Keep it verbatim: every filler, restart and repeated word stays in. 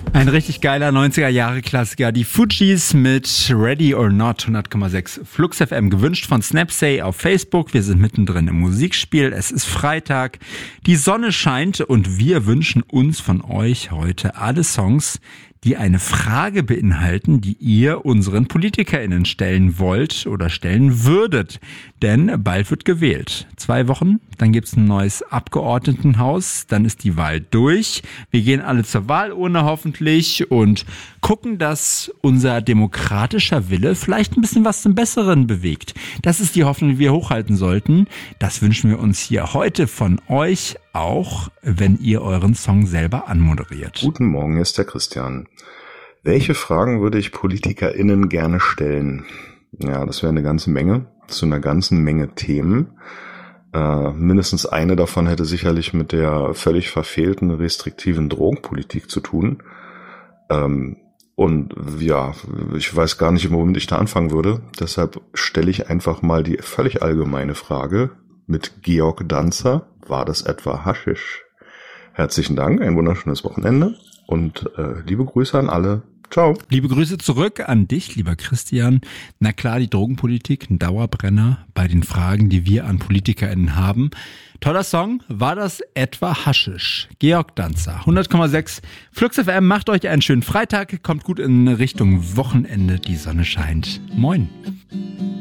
Ein richtig geiler neunziger-Jahre-Klassiker. Die Fugees mit Ready or Not, hundert Komma sechs Flux F M, gewünscht von Snapsay auf Facebook. Wir sind mittendrin im Musikspiel. Es ist Freitag, die Sonne scheint und wir wünschen uns von euch heute alle Songs, die eine Frage beinhalten, die ihr unseren PolitikerInnen stellen wollt oder stellen würdet. Denn bald wird gewählt. Zwei Wochen, dann gibt's ein neues Abgeordnetenhaus, dann ist die Wahl durch. Wir gehen alle zur Wahlurne hoffentlich und gucken, dass unser demokratischer Wille vielleicht ein bisschen was zum Besseren bewegt. Das ist die Hoffnung, die wir hochhalten sollten. Das wünschen wir uns hier heute von euch, auch wenn ihr euren Song selber anmoderiert. Guten Morgen, hier ist der Christian. Welche Fragen würde ich PolitikerInnen gerne stellen? Ja, das wäre eine ganze Menge, zu einer ganzen Menge Themen. Äh, mindestens eine davon hätte sicherlich mit der völlig verfehlten, restriktiven Drogenpolitik zu tun. Ähm, und ja, ich weiß gar nicht, womit ich da anfangen würde. Deshalb stelle ich einfach mal die völlig allgemeine Frage mit Georg Danzer. War das etwa Haschisch? Herzlichen Dank, ein wunderschönes Wochenende und äh, liebe Grüße an alle. Ciao. Liebe Grüße zurück an dich, lieber Christian. Na klar, die Drogenpolitik, ein Dauerbrenner bei den Fragen, die wir an PolitikerInnen haben. Toller Song. War das etwa Haschisch? Georg Danzer, hundert Komma sechs Flux F M. Macht euch einen schönen Freitag. Kommt gut in Richtung Wochenende. Die Sonne scheint. Moin.